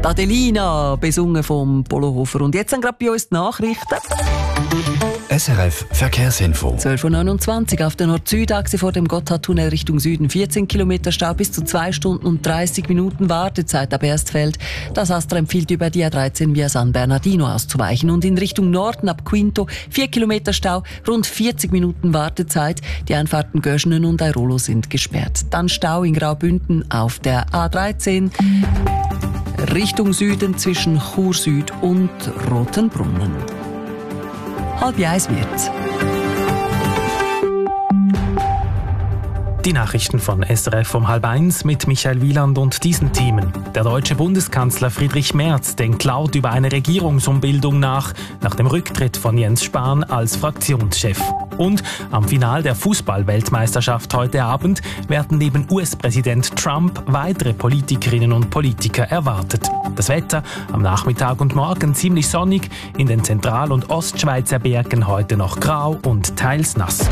Adelina, besungen vom Polohofer. Und jetzt dann gerade bei uns die Nachrichten. SRF Verkehrsinfo. 12.29 Uhr auf der Nord-Süd-Achse vor dem Gotthardtunnel Richtung Süden. 14 Kilometer Stau bis zu 2 Stunden und 30 Minuten Wartezeit ab Erstfeld. Das Astra empfiehlt über die A13 via San Bernardino auszuweichen. Und in Richtung Norden ab Quinto 4 Kilometer Stau, rund 40 Minuten Wartezeit. Die Einfahrten Göschenen und Airolo sind gesperrt. Dann Stau in Graubünden auf der A13 Richtung Süden zwischen Chur Süd und Rotenbrunnen. 12:30 wird's. Die Nachrichten von SRF um 12:30 mit Michael Wieland und diesen Themen. Der deutsche Bundeskanzler Friedrich Merz denkt laut über eine Regierungsumbildung nach dem Rücktritt von Jens Spahn als Fraktionschef. Und am Final der Fußball-Weltmeisterschaft heute Abend werden neben US-Präsident Trump weitere Politikerinnen und Politiker erwartet. Das Wetter am Nachmittag und Morgen ziemlich sonnig, in den Zentral- und Ostschweizer Bergen heute noch grau und teils nass.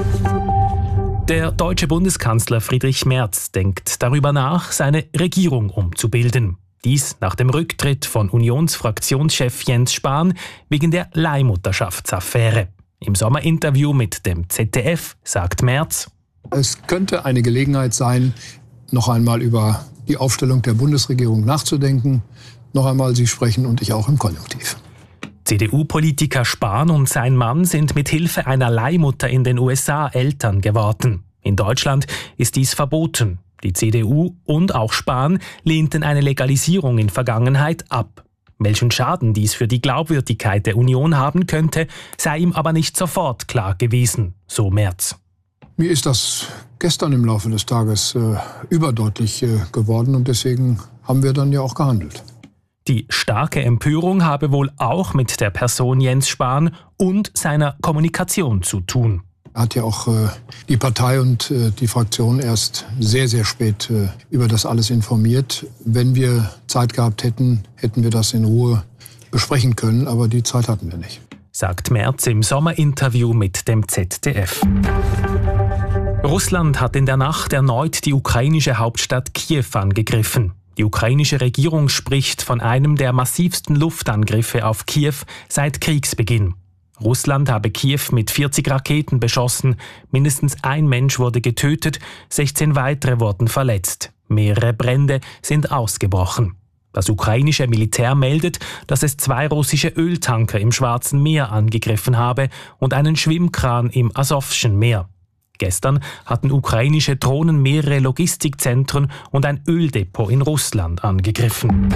Der deutsche Bundeskanzler Friedrich Merz denkt darüber nach, seine Regierung umzubilden. Dies nach dem Rücktritt von Unionsfraktionschef Jens Spahn wegen der Leihmutterschaftsaffäre. Im Sommerinterview mit dem ZDF sagt Merz: Es könnte eine Gelegenheit sein, noch einmal über die Aufstellung der Bundesregierung nachzudenken. Noch einmal, Sie sprechen und ich auch im Konjunktiv. CDU-Politiker Spahn und sein Mann sind mit Hilfe einer Leihmutter in den USA Eltern geworden. In Deutschland ist dies verboten. Die CDU und auch Spahn lehnten eine Legalisierung in Vergangenheit ab. Welchen Schaden dies für die Glaubwürdigkeit der Union haben könnte, sei ihm aber nicht sofort klar gewesen, so Merz. Mir ist das gestern im Laufe des Tages überdeutlich geworden und deswegen haben wir dann ja auch gehandelt. Die starke Empörung habe wohl auch mit der Person Jens Spahn und seiner Kommunikation zu tun. Er hat ja auch die Partei und die Fraktion erst sehr, sehr spät über das alles informiert. Wenn wir Zeit gehabt hätten, hätten wir das in Ruhe besprechen können, aber die Zeit hatten wir nicht. Sagt Merz im Sommerinterview mit dem ZDF. Russland hat in der Nacht erneut die ukrainische Hauptstadt Kiew angegriffen. Die ukrainische Regierung spricht von einem der massivsten Luftangriffe auf Kiew seit Kriegsbeginn. Russland habe Kiew mit 40 Raketen beschossen. Mindestens ein Mensch wurde getötet, 16 weitere wurden verletzt. Mehrere Brände sind ausgebrochen. Das ukrainische Militär meldet, dass es 2 russische Öltanker im Schwarzen Meer angegriffen habe und einen Schwimmkran im Asowschen Meer. Gestern hatten ukrainische Drohnen mehrere Logistikzentren und ein Öldepot in Russland angegriffen.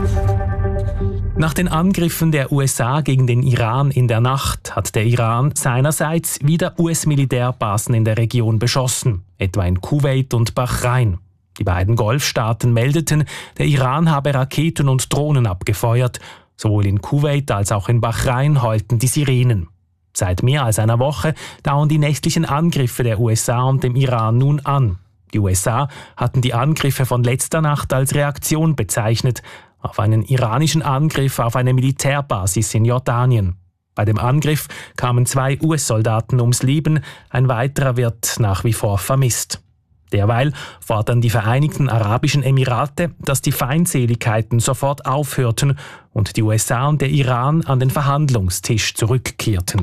Nach den Angriffen der USA gegen den Iran in der Nacht hat der Iran seinerseits wieder US-Militärbasen in der Region beschossen, etwa in Kuwait und Bahrain. Die beiden Golfstaaten meldeten, der Iran habe Raketen und Drohnen abgefeuert. Sowohl in Kuwait als auch in Bahrain heulten die Sirenen. Seit mehr als einer Woche dauern die nächtlichen Angriffe der USA und dem Iran nun an. Die USA hatten die Angriffe von letzter Nacht als Reaktion bezeichnet auf einen iranischen Angriff auf eine Militärbasis in Jordanien. Bei dem Angriff kamen 2 US-Soldaten ums Leben, ein weiterer wird nach wie vor vermisst. Derweil fordern die Vereinigten Arabischen Emirate, dass die Feindseligkeiten sofort aufhörten und die USA und der Iran an den Verhandlungstisch zurückkehrten.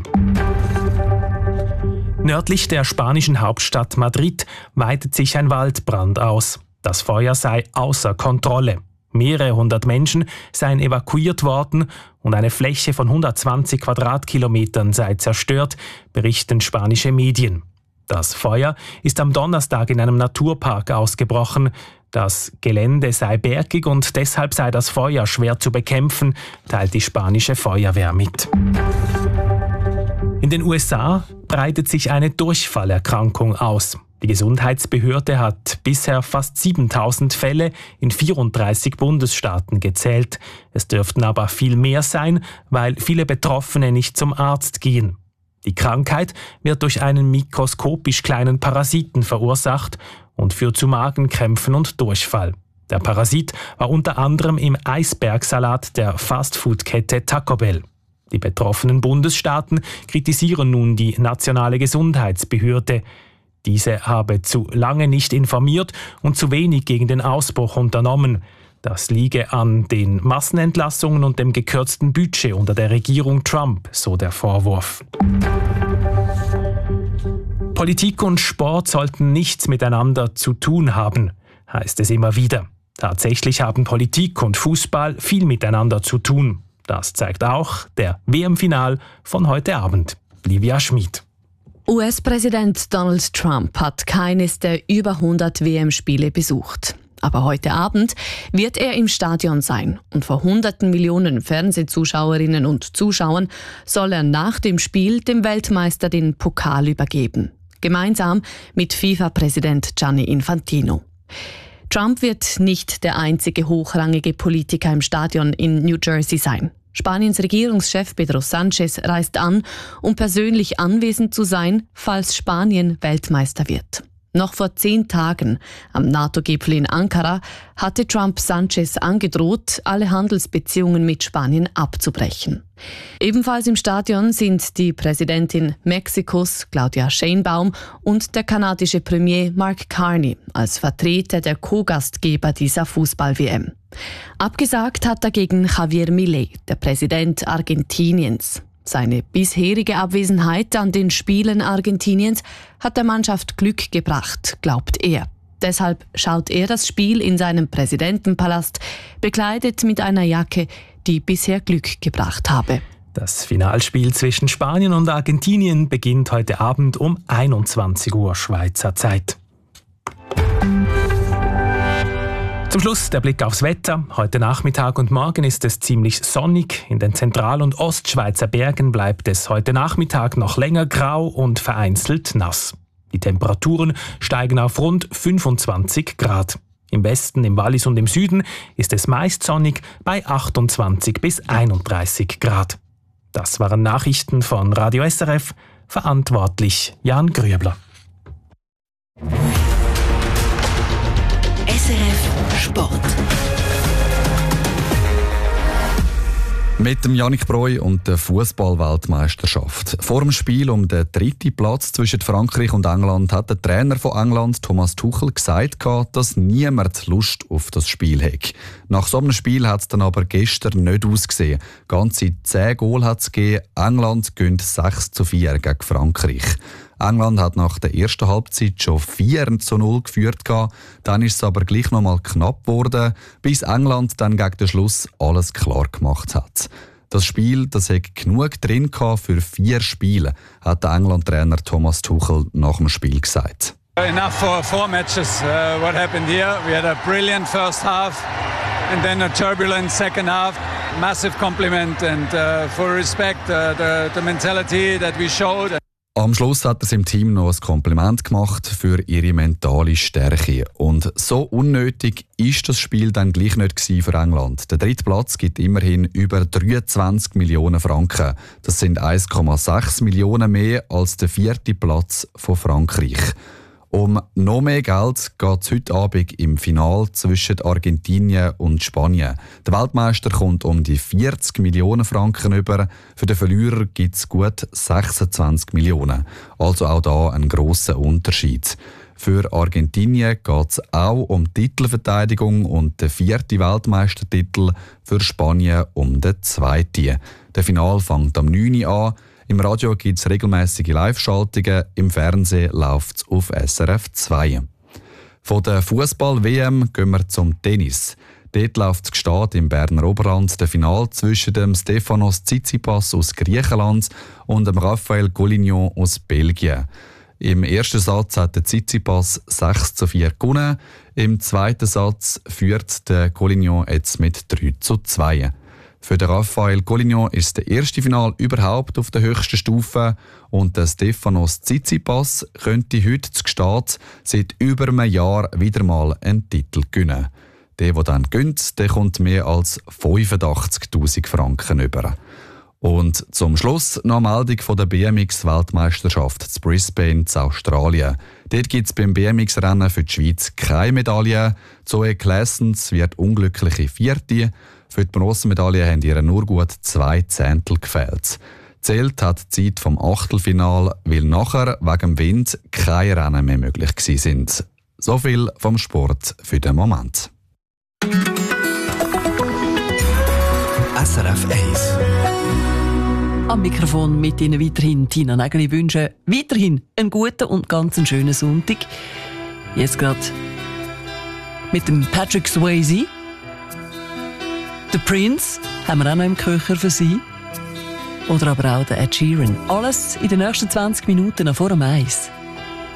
Nördlich der spanischen Hauptstadt Madrid weitet sich ein Waldbrand aus. Das Feuer sei außer Kontrolle. Mehrere hundert Menschen seien evakuiert worden und eine Fläche von 120 Quadratkilometern sei zerstört, berichten spanische Medien. Das Feuer ist am Donnerstag in einem Naturpark ausgebrochen. Das Gelände sei bergig und deshalb sei das Feuer schwer zu bekämpfen, teilt die spanische Feuerwehr mit. In den USA breitet sich eine Durchfallerkrankung aus. Die Gesundheitsbehörde hat bisher fast 7.000 Fälle in 34 Bundesstaaten gezählt. Es dürften aber viel mehr sein, weil viele Betroffene nicht zum Arzt gehen. Die Krankheit wird durch einen mikroskopisch kleinen Parasiten verursacht und führt zu Magenkrämpfen und Durchfall. Der Parasit war unter anderem im Eisbergsalat der Fastfood-Kette Taco Bell. Die betroffenen Bundesstaaten kritisieren nun die nationale Gesundheitsbehörde. Diese habe zu lange nicht informiert und zu wenig gegen den Ausbruch unternommen. Das liege an den Massenentlassungen und dem gekürzten Budget unter der Regierung Trump, so der Vorwurf. Politik und Sport sollten nichts miteinander zu tun haben, heißt es immer wieder. Tatsächlich haben Politik und Fußball viel miteinander zu tun. Das zeigt auch der WM-Final von heute Abend. Livia Schmid. US-Präsident Donald Trump hat keines der über 100 WM-Spiele besucht. Aber heute Abend wird er im Stadion sein und vor hunderten Millionen Fernsehzuschauerinnen und Zuschauern soll er nach dem Spiel dem Weltmeister den Pokal übergeben. Gemeinsam mit FIFA-Präsident Gianni Infantino. Trump wird nicht der einzige hochrangige Politiker im Stadion in New Jersey sein. Spaniens Regierungschef Pedro Sánchez reist an, um persönlich anwesend zu sein, falls Spanien Weltmeister wird. Noch vor 10 Tagen, am NATO-Gipfel in Ankara, hatte Trump Sánchez angedroht, alle Handelsbeziehungen mit Spanien abzubrechen. Ebenfalls im Stadion sind die Präsidentin Mexikos, Claudia Sheinbaum, und der kanadische Premier Mark Carney als Vertreter der Co-Gastgeber dieser Fußball-WM. Abgesagt hat dagegen Javier Milei, der Präsident Argentiniens. Seine bisherige Abwesenheit an den Spielen Argentiniens hat der Mannschaft Glück gebracht, glaubt er. Deshalb schaut er das Spiel in seinem Präsidentenpalast, bekleidet mit einer Jacke, die bisher Glück gebracht habe. Das Finalspiel zwischen Spanien und Argentinien beginnt heute Abend um 21 Uhr Schweizer Zeit. Zum Schluss der Blick aufs Wetter. Heute Nachmittag und morgen ist es ziemlich sonnig. In den Zentral- und Ostschweizer Bergen bleibt es heute Nachmittag noch länger grau und vereinzelt nass. Die Temperaturen steigen auf rund 25 Grad. Im Westen, im Wallis und im Süden ist es meist sonnig bei 28 bis 31 Grad. Das waren Nachrichten von Radio SRF. Verantwortlich Jan Grüebler. SRF Sport. Mit dem Yannick Breu und der Fußball-Weltmeisterschaft. Vor dem Spiel um den 3. Platz zwischen Frankreich und England hat der Trainer von England, Thomas Tuchel, gesagt, dass niemand Lust auf das Spiel hat. Nach so einem Spiel hat es dann aber gestern nicht ausgesehen. Ganze 10 Goal hat es gegeben. England gewinnt 6:4 gegen Frankreich. England hat nach der ersten Halbzeit schon 4:0 geführt. Dann ist es aber gleich noch mal knapp geworden, bis England dann gegen den Schluss alles klar gemacht hat. Das Spiel, das hat genug drin für 4 Spiele, hat der England-Trainer Thomas Tuchel nach dem Spiel gesagt. Enough for 4 matches. What happened here? We had a brilliant first half and then a turbulent second half. Massive compliment and full respect the mentality that we showed. Am Schluss hat er seinem Team noch ein Kompliment gemacht für ihre mentale Stärke. Und so unnötig ist das Spiel dann gleich nicht für England. Der 3. Platz gibt immerhin über 23 Millionen Franken. Das sind 1,6 Millionen mehr als der 4. Platz von Frankreich. Um noch mehr Geld geht es heute Abend im Finale zwischen Argentinien und Spanien. Der Weltmeister kommt um die 40 Millionen Franken über. Für den Verlierer gibt es gut 26 Millionen. Also auch da ein grosser Unterschied. Für Argentinien geht es auch um Titelverteidigung und den 4. Weltmeistertitel, für Spanien um den 2. Der Finale fängt am 9. Uhr an. Im Radio gibt es regelmäßige Live-Schaltungen, im Fernsehen läuft es auf SRF 2. Von der Fußball-WM gehen wir zum Tennis. Dort läuft es gestart im Berner Oberland der Final zwischen dem Stefanos Tsitsipas aus Griechenland und dem Raphael Collignon aus Belgien. Im ersten Satz hat der Tsitsipas 6:4 gewonnen. Im zweiten Satz führt der Collignon jetzt mit 3:2. Für den Raphael Collignon ist der erste Final überhaupt auf der höchsten Stufe und der Stefanos Tsitsipas könnte heute zu Gstaad seit über einem Jahr wieder mal einen Titel gewinnen. Der dann gönnt, der kommt mehr als 85'000 Franken über. Und zum Schluss noch eine Meldung von der BMX-Weltmeisterschaft zu Brisbane in Australien. Dort gibt es beim BMX-Rennen für die Schweiz keine Medaille. Zoe Claessens wird unglückliche 4. Für die Bronzemedaille haben ihr nur gut 2 Zehntel gefehlt. Zählt hat die Zeit vom Achtelfinal, weil nachher wegen dem Wind keine Rennen mehr möglich waren. So viel vom Sport für den Moment. SRF 1. Am Mikrofon mit Ihnen weiterhin Tina Nägeli wünschen weiterhin einen guten und ganz schönen Sonntag. Jetzt gerade mit dem Patrick Swayze. Der Prince haben wir auch noch im Köcher für Sie. Oder aber auch der Ed Sheeran. Alles in den nächsten 20 Minuten vor dem Eis.